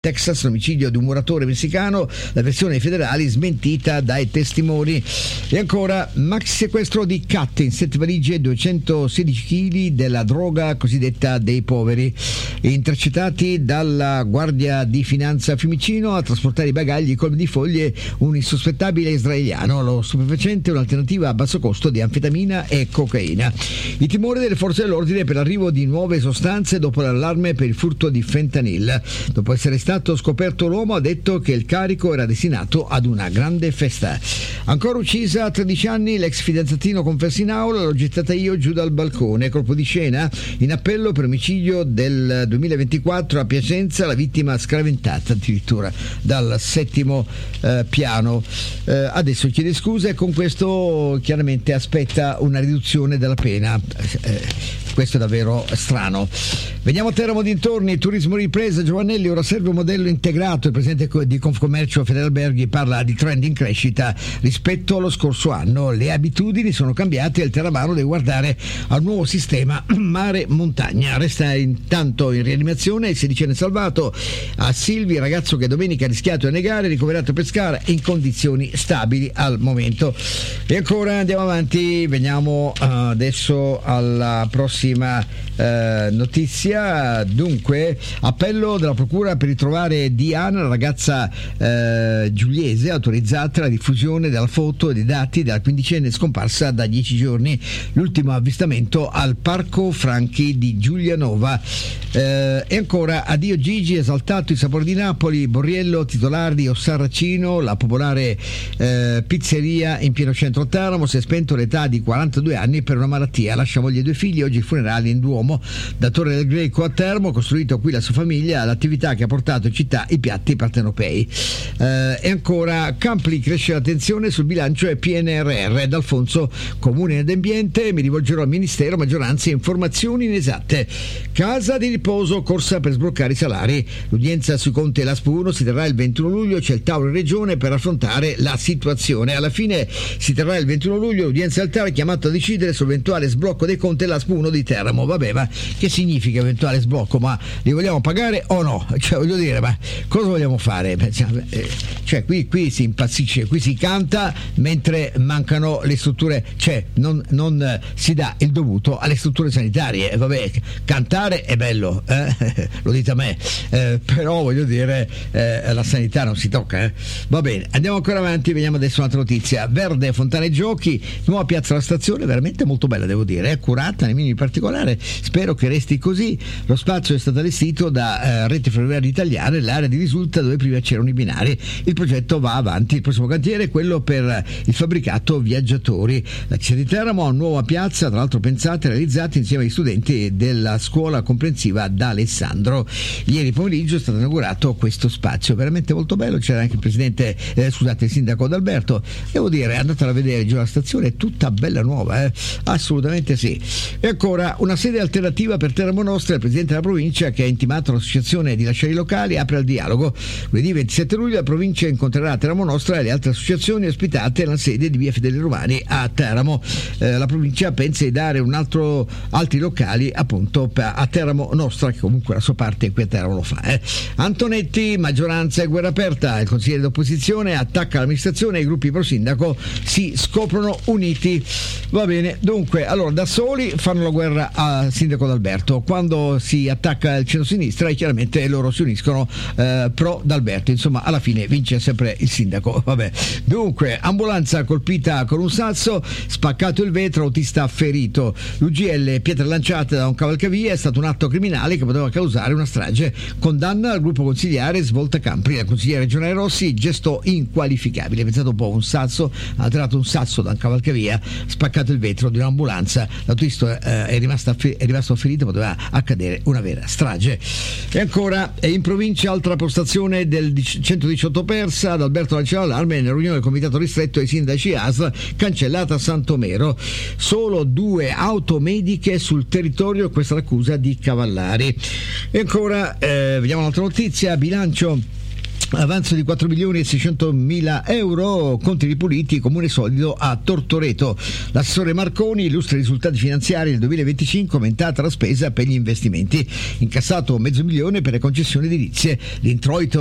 Texas, l'omicidio di un muratore messicano, la versione federale smentita dai testimoni. E ancora, maxi sequestro di Cat in 7 valigie, 216 kg della droga cosiddetta dei poveri. Intercettati dalla Guardia di Finanza Fiumicino a trasportare i bagagli colmi di foglie un insospettabile israeliano. Lo stupefacente è un'alternativa a basso costo di anfetamina e cocaina. I timori delle forze dell'ordine per l'arrivo di nuove sostanze dopo l'allarme per il furto di fentanyl. Dopo essere stato scoperto, l'uomo ha detto che il carico era destinato ad una grande festa. Ancora uccisa a 13 anni, l'ex fidanzatino confessa in aula: l'ho gettata io giù dal balcone. Colpo di scena in appello per omicidio del 2024 a Piacenza, la vittima scraventata addirittura dal 7° piano. Adesso chiede scusa e con questo chiaramente aspetta una riduzione della pena. Questo è davvero strano. Veniamo a Teramo dintorni, turismo ripresa. Giovannelli, ora serve un modello integrato. Il presidente di Confcommercio Federalberghi parla di trend in crescita rispetto allo scorso anno. Le abitudini sono cambiate e il Terramano deve guardare al nuovo sistema mare-montagna. Resta intanto in rianimazione il sedicenne salvato. A Silvi, ragazzo che domenica ha rischiato di annegare, ricoverato a Pescara in condizioni stabili al momento. E ancora andiamo avanti, veniamo adesso alla prossima notizia. Dunque, appello della procura per ritrovare Diana, la ragazza giuliese autorizzata alla diffusione della foto e dei dati della quindicenne scomparsa da 10 giorni, l'ultimo avvistamento al Parco Franchi di Giulianova. E ancora, addio Gigi, esaltato il sapore di Napoli. Borriello, titolare di Ossarracino, la popolare pizzeria in pieno centro a Teramo, si è spento all'età di 42 anni per una malattia. Lascia moglie e 2 figli, oggi funerali in Duomo. Da Torre del Greco a Teramo, costruito qui la sua famiglia, l'attività che ha portato in città i piatti partenopei. E ancora, Campli, cresce l'attenzione sul bilancio e PNRR. D'Alfonso, comune ed ambiente, mi rivolgerò al ministero, maggioranza e informazioni inesatte. Casa di riposo, corsa per sbloccare i salari. L'udienza sui conti della SPU 1 si terrà il 21 luglio, c'è il tavolo in regione per affrontare la situazione. Alla fine si terrà il 21 luglio l'udienza al TAR, chiamato a decidere sull'eventuale sblocco dei conti della SPU 1 di Teramo. Vabbè, ma che significa eventuale sblocco? Ma li vogliamo pagare o no? Cioè, voglio dire, ma cosa vogliamo fare? Cioè, qui si impazzisce, qui si canta mentre mancano le strutture, cioè non si dà il dovuto alle strutture sanitarie. Vabbè, cantare è bello, lo dite a me, però voglio dire, la sanità non si tocca. Va bene, andiamo ancora avanti, veniamo adesso un'altra notizia. Verde, Fontana e Giochi, nuova piazza della stazione, veramente molto bella, devo dire, curata nei minimi particolare, spero che resti così. Lo spazio è stato allestito da Rete Ferroviaria Italiana, l'area di risulta dove prima c'erano i binari. Il progetto va avanti, il prossimo cantiere è quello per il fabbricato viaggiatori. La città di Teramo ha una nuova piazza, tra l'altro pensata e realizzata insieme agli studenti della scuola comprensiva d'Alessandro. Ieri pomeriggio è stato inaugurato questo spazio, veramente molto bello. C'era anche il sindaco D'Alberto. Devo dire, andatela a vedere giù la stazione, è tutta bella nuova, assolutamente sì. E ancora, una sede alternativa per Teramo Nostra. Il presidente della provincia, che ha intimato l'associazione di lasciare i locali, apre al dialogo. Lunedì 27 luglio la provincia incontrerà Teramo Nostra e le altre associazioni ospitate nella sede di via Fedele Romani a Teramo. La provincia pensa di dare altri locali appunto a Teramo Nostra, che comunque la sua parte qui a Teramo lo fa. Antonetti, maggioranza e guerra aperta. Il consigliere d'opposizione attacca l'amministrazione e i gruppi pro sindaco si scoprono uniti. Va bene, dunque, allora da soli fanno la guerra al sindaco D'Alberto, quando si attacca il centro-sinistra e chiaramente loro si uniscono pro D'Alberto, insomma alla fine vince sempre il sindaco. Vabbè, dunque, ambulanza colpita con un sasso, spaccato il vetro, autista ferito. L'UGL, pietre lanciate da un cavalcavia, è stato un atto criminale che poteva causare una strage. Condanna al gruppo consigliare Svolta Campri. La consigliere regionale Rossi, gesto inqualificabile. Pensate un po', un sasso, ha tirato un sasso da un cavalcavia, spaccato il vetro di un'ambulanza, l'autista è rimasto ferito, poteva accadere una vera strage. E ancora, in provincia altra postazione del 118 persa, ad Alberto lancia l'allarme nella riunione del comitato ristretto ai sindaci ASL, cancellata a Santomero. Solo 2 auto mediche sul territorio, questa è l'accusa di Cavallari. E ancora, vediamo un'altra notizia, bilancio Avanzo di 4 milioni e 600 mila euro, conti ripuliti, comune solido a Tortoreto. L'assessore Marconi illustra i risultati finanziari del 2025, aumentata la spesa per gli investimenti, incassato 500.000 per le concessioni edilizie, l'introito